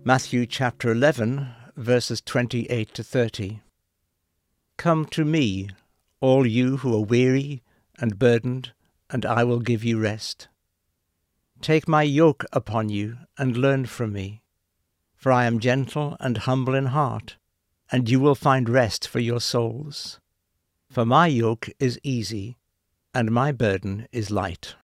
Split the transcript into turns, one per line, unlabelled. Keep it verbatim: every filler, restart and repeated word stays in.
Matthew chapter eleven, verses twenty-eight to thirty. Come to me, all you who are weary and burdened, and I will give you rest. Take my yoke upon you and learn from me, for I am gentle and humble in heart, and you will find rest for your souls. For my yoke is easy, and my burden is light.